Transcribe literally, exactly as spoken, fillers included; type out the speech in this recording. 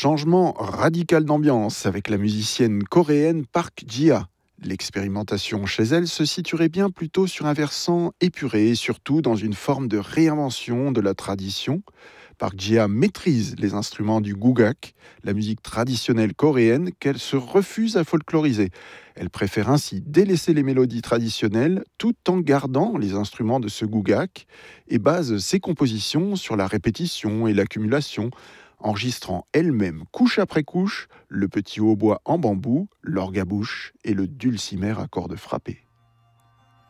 Changement radical d'ambiance avec la musicienne coréenne Park Ji-ha. L'expérimentation chez elle se situerait bien plutôt sur un versant épuré et surtout dans une forme de réinvention de la tradition. Park Ji-ha maîtrise les instruments du gugak, la musique traditionnelle coréenne qu'elle se refuse à folkloriser. Elle préfère ainsi délaisser les mélodies traditionnelles tout en gardant les instruments de ce gugak et base ses compositions sur la répétition et l'accumulation, enregistrant elle-même couche après couche le petit hautbois en bambou, l'orgue à bouche et le dulcimer à cordes frappées.